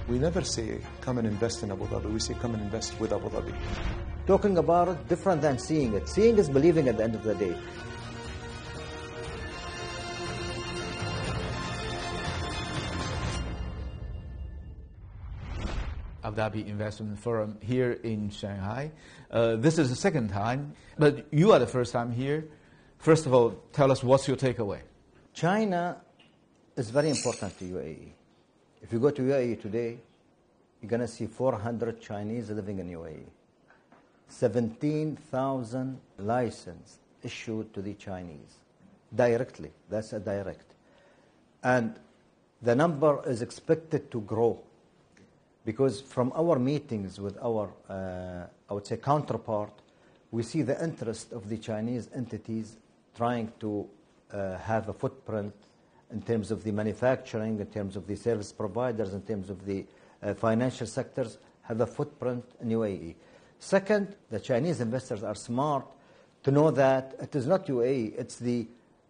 We never say, come and invest in Abu Dhabi. We say, come and invest with Abu Dhabi. Talking about it different than seeing it. Seeing is believing at the end of the day. Abu Dhabi Investment Forum here in Shanghai. This is the second time, but you are the first time here. First of all, tell us what's your takeaway? China is very important to UAE. If you go to UAE today, you're going to see 400 Chinese living in UAE. 17,000 licenses issued to the Chinese directly. That's a direct. And the number is expected to grow because from our meetings with our, I would say, counterpart, we see the interest of the Chinese entities trying to have a footprint in terms of the manufacturing, in terms of the service providers, in terms of the financial sectors, have a footprint in UAE. Second, the Chinese investors are smart to know that it is not UAE, it's the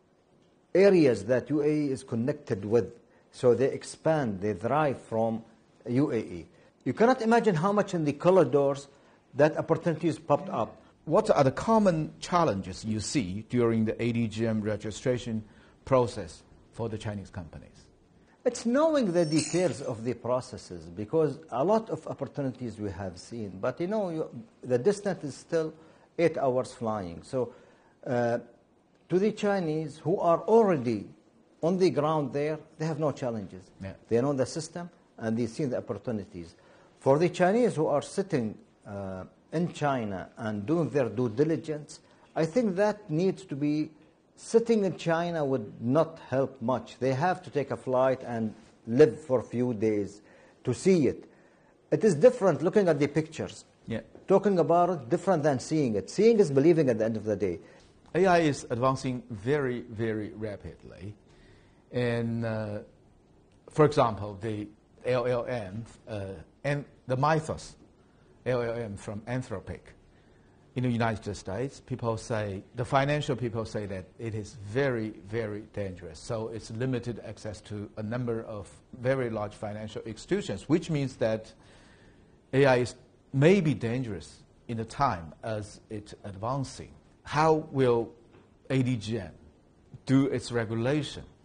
areas that UAE is connected with. So they expand, they thrive from UAE. You cannot imagine how much in the corridors that opportunities popped up. What are the common challenges you see during the ADGM registration process for the Chinese companies? It's knowing the details of the processes, because a lot of opportunities we have seen, but you know, the distance is still 8 hours flying. So to the Chinese who are already on the ground there, they have no challenges. Yeah. They know the system and they see the opportunities. For the Chinese who are sitting in China and doing their due diligence, I think that needs to be. Sitting in China would not help much. They have to take a flight and live for a few days to see it. It is different looking at the pictures. Yeah. Talking about it different than seeing it. Seeing is believing at the end of the day. AI is advancing very, very rapidly. And for example, the LLM and the Mythos LLM from Anthropic. In the United States, people say, the financial people say that it is very, very dangerous. So it's limited access to a number of very large financial institutions, which means that AI is maybe dangerous in the time as it's advancing. How will ADGM do its regulation